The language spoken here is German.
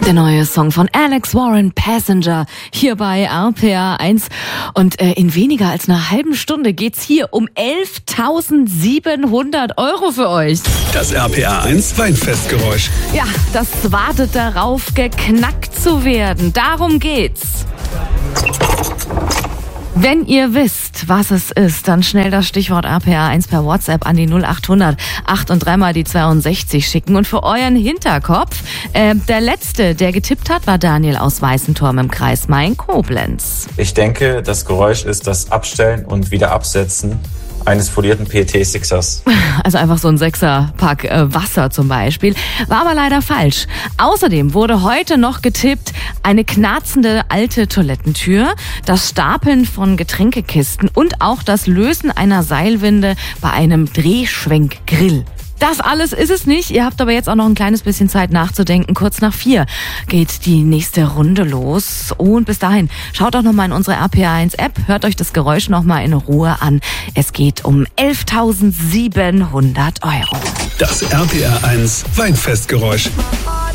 Der neue Song von Alex Warren, Passenger, hier bei RPA 1. Und in weniger als einer halben Stunde geht's hier um 11.700 € für euch. Das RPA 1 Weinfestgeräusch. Ja, das wartet darauf, geknackt zu werden. Darum geht's. Wenn ihr wisst, was es ist, dann schnell das Stichwort RPA 1 per WhatsApp an die 0800 8 und 3 mal die 62 schicken. Und für euren Hinterkopf, der Letzte, der getippt hat, war Daniel aus Weißenturm im Kreis Main-Koblenz. Ich denke, das Geräusch ist das Abstellen und wieder Absetzen eines folierten PET-Sixers. Also einfach so ein Sechserpack Wasser zum Beispiel. War aber leider falsch. Außerdem wurde heute noch getippt, eine knarzende alte Toilettentür, das Stapeln von Getränkekisten und auch das Lösen einer Seilwinde bei einem Drehschwenkgrill. Das alles ist es nicht. Ihr habt aber jetzt auch noch ein kleines bisschen Zeit nachzudenken. Kurz nach 4 geht die nächste Runde los. Und bis dahin, schaut auch nochmal in unsere RPA 1 App, hört euch das Geräusch nochmal in Ruhe an. Es geht um 11.700 €. Das RPA 1 Weinfestgeräusch.